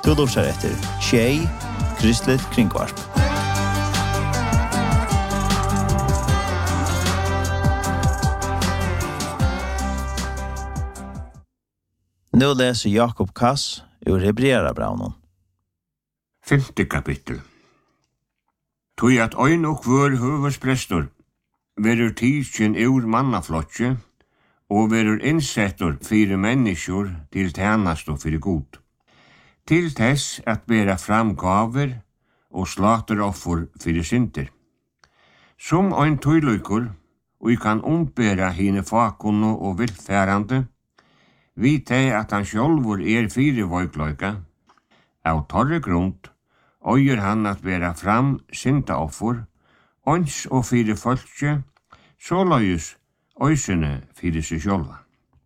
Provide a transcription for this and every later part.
Du lurer etter Tjej, Kristelig Kringvarp. Nu läser Jakob Kass ur Hebreerabrævnen. 5. kapittel. Tui at ein og kvør høversprestor verur tidsin ur mannaflotje og verur innsettur fyrir menneskjur til tjenast og fyrir god. Til tess at bera fram gaver og slateroffer fyrir synder. Som ein tøylukur, og kan ombera hine fakunno og vilfærande, vite at han sjálfur fyrir voikløyka, av torre grund, øyer han at bera fram syndaoffer, ons og fyrir fölkje, såløyus øysene fyrir seg sjálfa.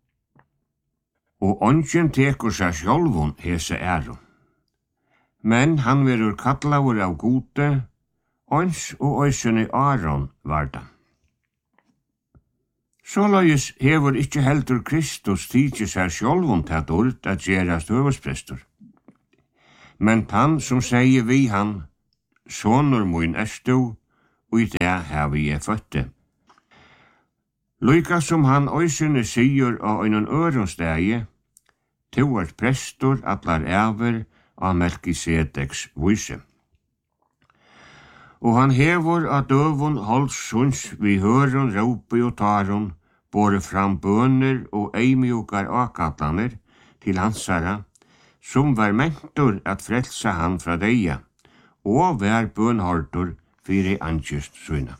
Og ongen tekur seg sjálfun hese æru. Men han verur kallaur av gode, ons og øysene Aron varda. Såløyus hefur ikkje heldur Kristus tidsi seg sjálfun tatt ord at gerast høversprestor. Men han som sier vi han, sonur mun erstu, og i det hevi jeg føtte. Lyka som han øysene sier av einen øronstegi, to prestor atlar æver av Melkisedeks vise. Og han hevur av døvun holdssunds vi høron, råpe og taron, båre fram bøner og eimjukar akallaner til hansara, som var mentor at frelsa han fra deia, og var bønhortor fyrir angest syna.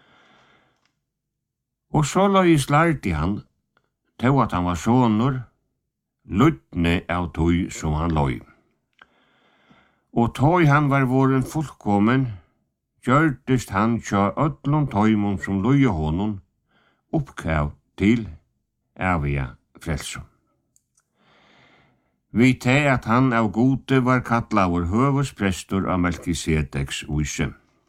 Og så løys lærte han, til at han var sonur, luttne av tøy som han løy. Og tøy han var våren fullkommen, gjørtest han tja öllum tøymon som løy honom, oppkav til evige frelsom. Vi te at han av gode var kallaur høversprestor av Melkisedeks vise.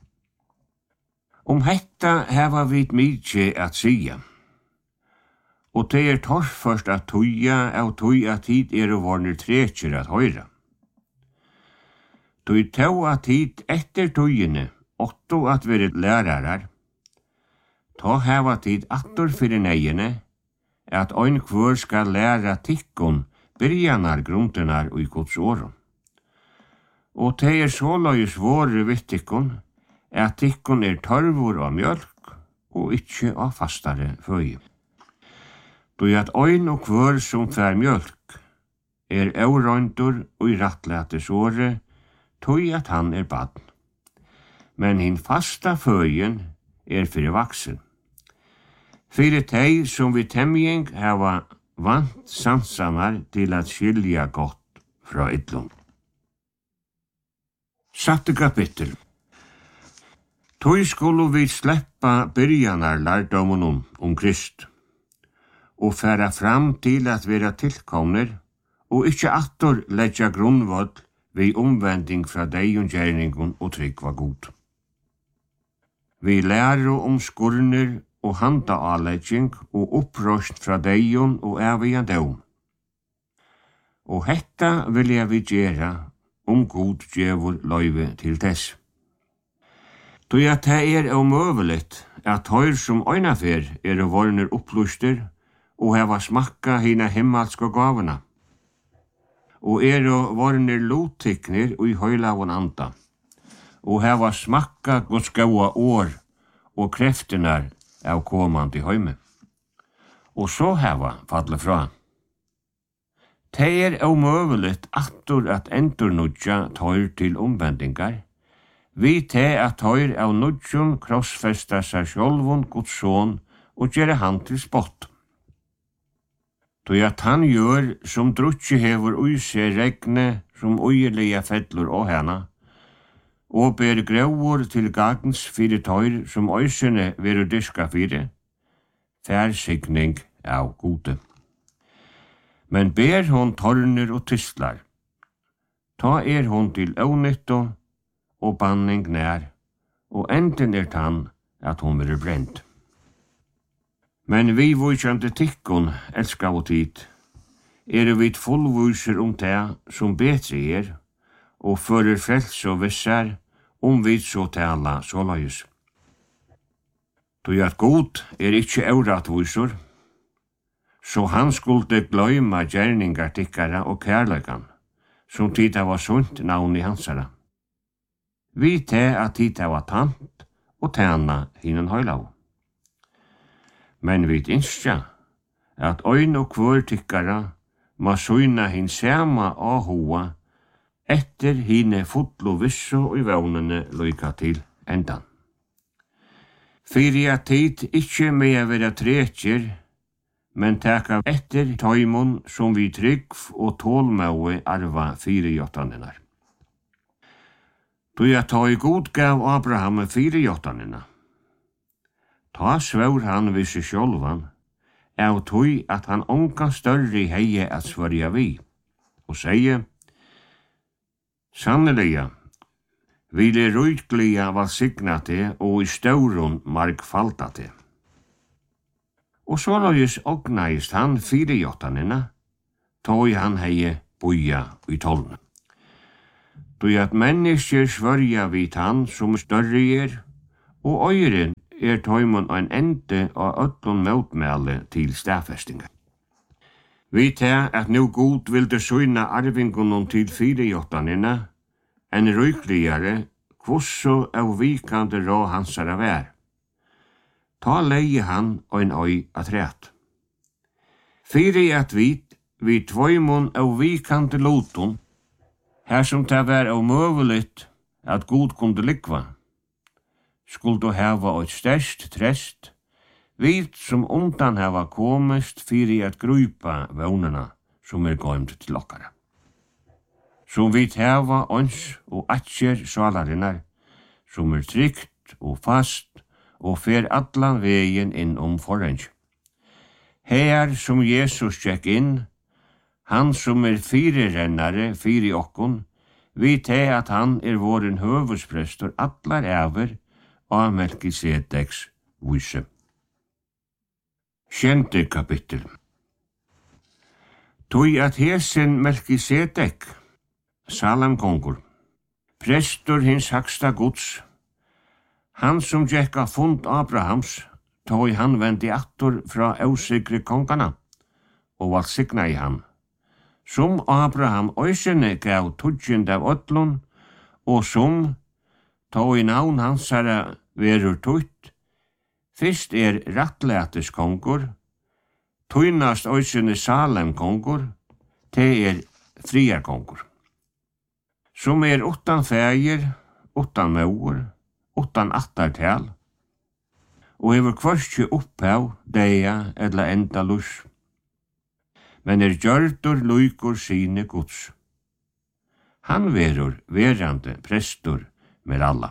Hetta heva vit mykje at sia. Og det torrførst at tuja av tui at hit vorner trekjer at høyra. Tui tau at hit etter tujene, åtto at veri lærarar, ta heva tid attor fyrir neiene, at ein kvør skal læra tikkun byrjanar grundenar og i Guds åren. Og det såløys våre vitt tikkun, at tikkun tørvor av mjölk og ikkje av fastare føye. Du at ein og kvør som fær mjölk eurøyndur og i rattlete såre, tog at han badn. Men hin fasta føyen fyrir vaksen. Fyrir teg som vi temjeng hava vant sansanar til at skilja gott fra yllum. 7. kapittel. Tøy skulle vi sleppa byrjanar lærdomunum Krist, og færa fram til at vera tilkomner, og ikkje attor leggja grunnvoll vi omvending fra deion gjerningun og tryggva god. Vi lærer skurner og handa avlegging og opprøst fra deion og eviga døm. Og hetta vil jeg vi gjera god djevor løyve til tess. Tøy at det omøveligt at høyr som øynafer vorner oppluster og heva smakka hina himmelska gavana, og vorner lotikner og i høylavon anda, og heva smakka Guds gaua år og kreftenar av komandi høyme, og så heva falle fra. Det omøveligt attor at endurnudja tøyr til omvendingar, vi te at tøyr av nudjun krossfesta seg sjálvun Guds son og gjere han til spott. Tøy at han gjør som drutje hever ui seg regne som uilige fedlur og hana, og ber grauur til gagns fyrir tøyr som øysene veru diska fyrir, færsigning av gode. Men ber hon torner og tystlar, ta hon til ónytto og banning nær, og enden tann at hon veru brent. Men vi vujkjande tikkun, elska og tid, vi fullvuser det som betri og fører frels og vissar, vi så tala såleis. Tog at god ikkje euratvisor, så han skulle gløyma gjerningar tikkara og kærleikan, som tid var sunt navn i hansara. Vi at tid var tant og tæna hinnen høylav. Men vi innskja at øyn og kvør tikkara ma søyna hin sama ahoa etter hine fotlo visso i vevnene lyka til endan. Fyrir at tid ikkje med vera trekjer, men taka etter tøymon som vi trygg og tålmøy arva 4 Du at ta i god gav Abraham 4 Ta svør han visse sjolvan, av tøy at han onka større heie at svarja vi, og seie, sanneliga, ville rydglia valsignate og i staurun markfaldate. Og så løys ognaist han 4 tøy han heie boja i 12. Du at mennesker svarja vid han som større og øyren tøymon ein ende av öllun møtmæle til stafestinga. Vi at nu god vilde søyna arvingunum til 4 en rykligare kvosso av vikande rå hansara vær. Ta leie han ein øy at rætt. At vi tvøymon av vikande lotun, her som ta vær av møveligt at god kunde likva, skulle du hava eit størst trest, vit som undan hava komist fyrir at grupa vevnena som gøymt til okkara. Som vit hava ons og atjer salarinnar, som trygt og fast og fer allan vegin inn forreng. Her som Jesus tjekk inn, han som firerennare fyrir okkon, vit at han våren høvusprestor allar æver av Melkisedeks vise. 7. kapittel. Tøy at hesen Melkisedek, Salem kongur, prestor hins haksta gods, han som tjekka fund Abrahams, tøy han vendi attor fra ausikre kongana, og valsigna i han. Som Abraham øysene gav tudgjend av ötlun, og som tøy navn hansara verur tutt, fyrst rattleates kongur, tøynast øysene Salem kongur, te friar kongur. Som utan fægir, utan mauer, utan attartal, og hefur kvørstje opphav, deia eller enda lus. Men gjørdur luikur sine gods. Han verur verande prestor med alla.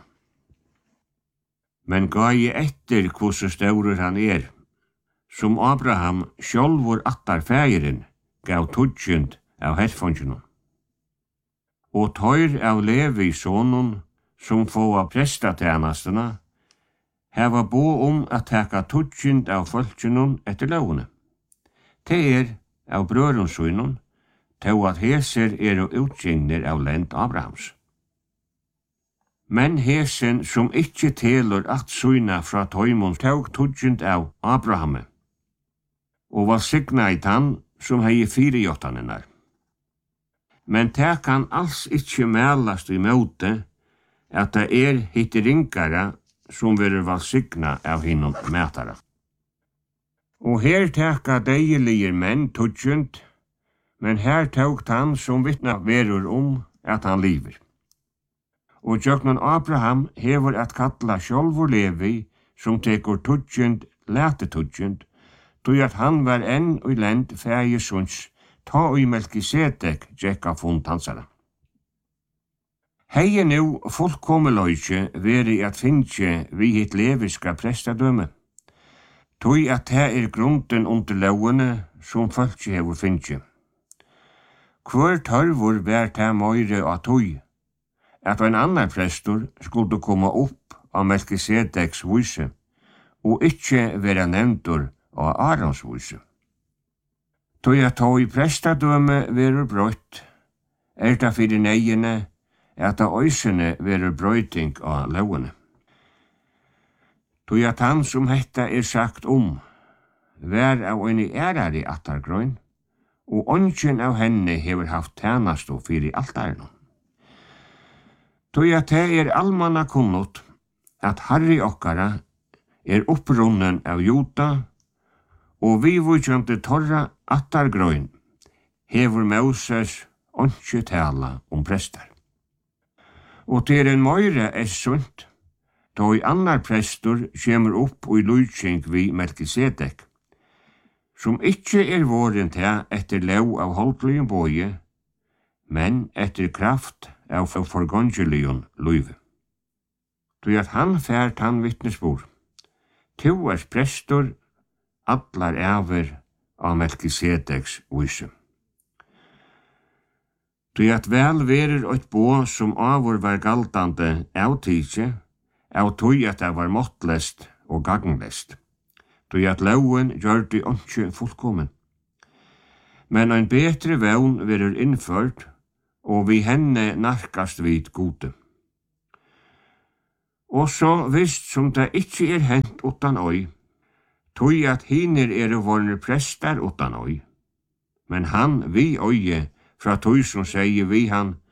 Men gai etter kvose staurur han som Abraham sjálvur attar fægirin gav tudgjund av herfondjunum. Og tøyr av Levi sonun, som få av prestatjenastena, heva bo at taka tudgjund av folkjunum etter lovene. Te av brørunsynun, til at heser og utgjengner av lent Abrahams. Men hesen som ikkje telur at syna fra tøymon tåg tudgjund av Abrahame, og var signa i tann som hei 4. Men det kan alls ikkje mælast i møte at det hitt ringara som verur valsigna av hinnom mætara. Og her teka deilige menn tudgjund, men her tågt han som vittna verur at han liver. Og jøknan Abraham hefur at kalla sjálfur Levi som tekur tudgjund, lete tudgjund, tog at han var enn og lend fægisuns, ta og i Melkisedek jekka fund hansara. Hei nu fullkomeløyke veri at finnje vi hitt leviska prestadømme, tog at det grunden under lovene som folk hefur finnje. Hvor tørvor vær det møyre av tog, at en annan prestor skulle komme opp av Melkisedeks vise, og ikkje vera nevntur av Arons vise. Tog at tog i prestadømme verur brøtt, det fyrir neiene, at det øysene verer brøyting av lovene. Tog at han som hetta sagt vær av en ærare attargrøyn, og ongen av henne hever haft tænast og fyri altarno. Tog at det almanna kunnot at Harry okkara opprunnen av Juda, og vi vujjande torra attargrøyn hever Moses onge tala prestar. Og til en møyre sunt, da i annar prestor kjemur opp og i lujtjeng vi Melkisedek, som ikkje våren til etter lov av holdlige boje, men etter kraft av forgångelion luive. Du at han fært han vittnesbor, to prestor, allar æver av Melkisedeks vise. Du at vel verer et bå som avur var galtande av tidse, av tog at det var måttlest og gagnlest. Du at loven gjør det ikke fullkommen. Men en betre vevn verer innført, og vi henne narkast vid gode. Og så visst som det ikkje hent utan oi, tog at hiner vorne prestar utan oi. Men han vi oie fra tog som sier vi han,